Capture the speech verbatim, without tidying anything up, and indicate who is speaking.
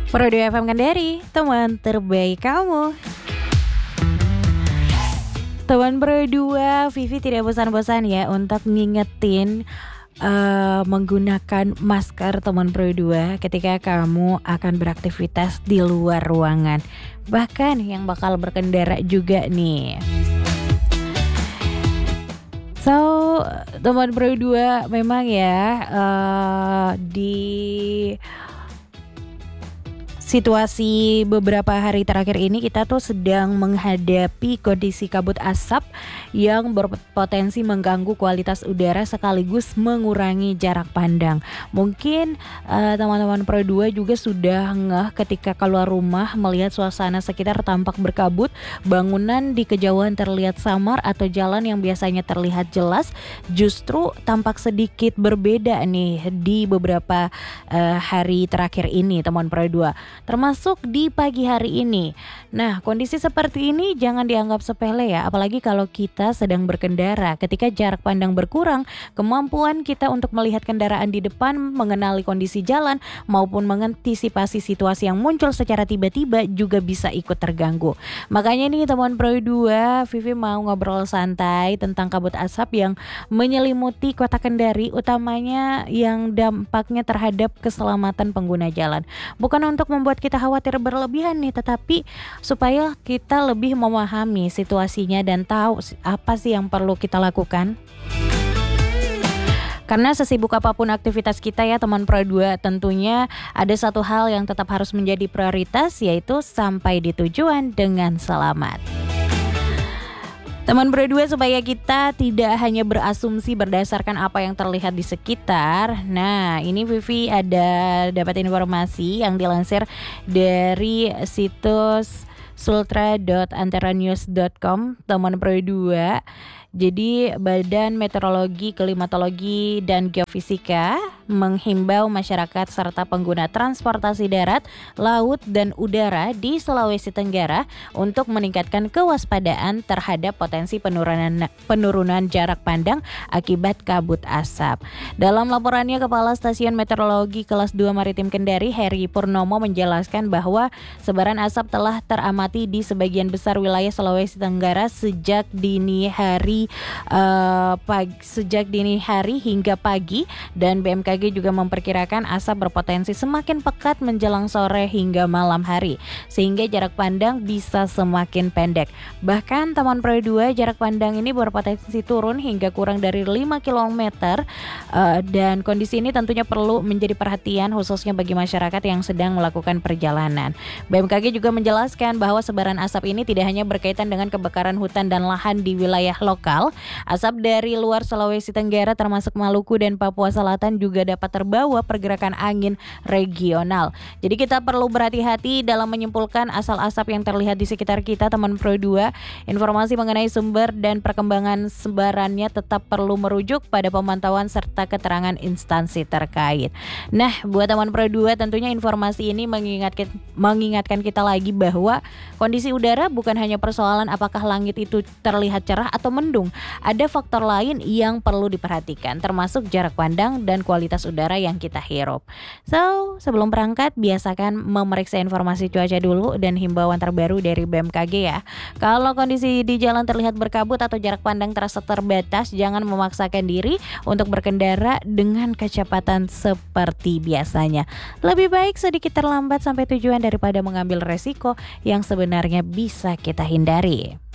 Speaker 1: Pro dua F M Kendari, teman terbaik kamu. Teman Pro dua, Vivi tidak bosan-bosan ya untuk ngingetin uh, menggunakan masker teman Pro dua ketika kamu akan beraktivitas di luar ruangan. Bahkan yang bakal berkendara juga nih. So, teman Pro dua memang ya uh, di situasi beberapa hari terakhir ini kita tuh sedang menghadapi kondisi kabut asap yang berpotensi mengganggu kualitas udara sekaligus mengurangi jarak pandang. Mungkin uh, teman-teman Pro dua juga sudah ngeh ketika keluar rumah melihat suasana sekitar tampak berkabut, bangunan di kejauhan terlihat samar atau jalan yang biasanya terlihat jelas justru tampak sedikit berbeda nih di beberapa uh, hari terakhir ini teman Pro dua. Termasuk di pagi hari ini. Nah, kondisi seperti ini jangan dianggap sepele ya, apalagi kalau kita sedang berkendara. Ketika jarak pandang berkurang, kemampuan kita untuk melihat kendaraan di depan, mengenali kondisi jalan, maupun mengantisipasi situasi yang muncul secara tiba-tiba juga bisa ikut terganggu. Makanya nih teman Pro dua, Vivi mau ngobrol santai tentang kabut asap yang menyelimuti kota Kendari, utamanya yang dampaknya terhadap keselamatan pengguna jalan. Bukan untuk membuat kita khawatir berlebihan nih, tetapi supaya kita lebih memahami situasinya dan tahu apa sih yang perlu kita lakukan. Karena sesibuk apapun aktivitas kita ya teman Pro dua, tentunya ada satu hal yang tetap harus menjadi prioritas, yaitu sampai di tujuan dengan selamat. Teman Pro dua, supaya kita tidak hanya berasumsi berdasarkan apa yang terlihat di sekitar. Nah, ini Vivi ada dapat informasi yang dilansir dari situs sultra dot antara news dot com teman Pro dua. Jadi Badan Meteorologi, Klimatologi, dan Geofisika menghimbau masyarakat serta pengguna transportasi darat, laut, dan udara di Sulawesi Tenggara untuk meningkatkan kewaspadaan terhadap potensi penurunan penurunan jarak pandang akibat kabut asap. Dalam laporannya, Kepala Stasiun Meteorologi Kelas dua Maritim Kendari, Heri Purnomo, menjelaskan bahwa sebaran asap telah teramati di sebagian besar wilayah Sulawesi Tenggara sejak dini hari Uh, pagi, sejak dini hari hingga pagi, dan B M K G juga memperkirakan asap berpotensi semakin pekat menjelang sore hingga malam hari, sehingga jarak pandang bisa semakin pendek. Bahkan teman Pro dua, jarak pandang ini berpotensi turun hingga kurang dari lima kilometer, uh, dan kondisi ini tentunya perlu menjadi perhatian khususnya bagi masyarakat yang sedang melakukan perjalanan. B M K G juga menjelaskan bahwa sebaran asap ini tidak hanya berkaitan dengan kebakaran hutan dan lahan di wilayah lokal. Asap dari luar Sulawesi Tenggara termasuk Maluku dan Papua Selatan juga dapat terbawa pergerakan angin regional. Jadi kita perlu berhati-hati dalam menyimpulkan asal asap yang terlihat di sekitar kita teman Pro dua. Informasi mengenai sumber dan perkembangan sebarannya tetap perlu merujuk pada pemantauan serta keterangan instansi terkait. Nah, buat teman Pro dua, tentunya informasi ini mengingatkan mengingatkan kita lagi bahwa kondisi udara bukan hanya persoalan apakah langit itu terlihat cerah atau mendung. Ada faktor lain yang perlu diperhatikan, termasuk jarak pandang dan kualitas udara yang kita hirup. So, sebelum berangkat, biasakan memeriksa informasi cuaca dulu dan himbauan terbaru dari B M K G ya. Kalau kondisi di jalan terlihat berkabut atau jarak pandang terasa terbatas, jangan memaksakan diri untuk berkendara dengan kecepatan seperti biasanya. Lebih baik sedikit terlambat sampai tujuan daripada mengambil resiko yang sebenarnya bisa kita hindari.